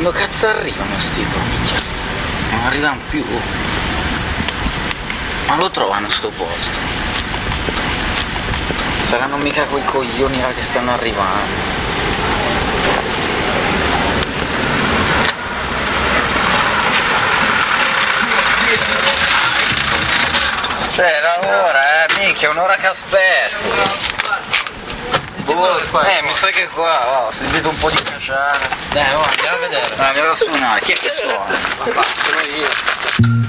Quando cazzo arrivano sti qua, minchia? Non arrivano più. Ma lo trovano sto posto? Saranno mica quei coglioni là che stanno arrivando. Cioè, era ora, minchia, un'ora che aspetto. Mi sa che qua, ho sentito un po' di cacciare. Dai, andiamo a vedere. Andiamo a suonare, chi è che suona? Sono io.